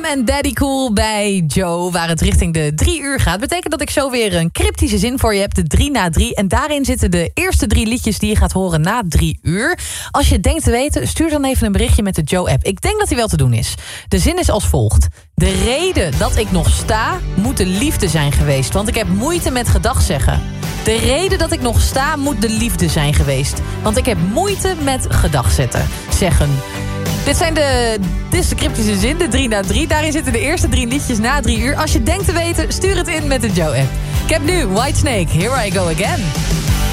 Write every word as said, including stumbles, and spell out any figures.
en Daddy Cool bij Joe, waar het richting de drie uur gaat. Betekent dat ik zo weer een cryptische zin voor je heb, de drie na drie. En daarin zitten de eerste drie liedjes die je gaat horen na drie uur. Als je het denkt te weten, stuur dan even een berichtje met de Joe-app. Ik denk dat die wel te doen is. De zin is als volgt. De reden dat ik nog sta, moet de liefde zijn geweest. Want ik heb moeite met gedag zeggen. De reden dat ik nog sta, moet de liefde zijn geweest. Want ik heb moeite met gedag zetten. Zeggen. Dit, zijn de, dit is de cryptische zin, de drie na drie. Daarin zitten de eerste drie liedjes na drie uur. Als je denkt te weten, stuur het in met de Joe-app. Ik heb nu Whitesnake, Here I Go Again.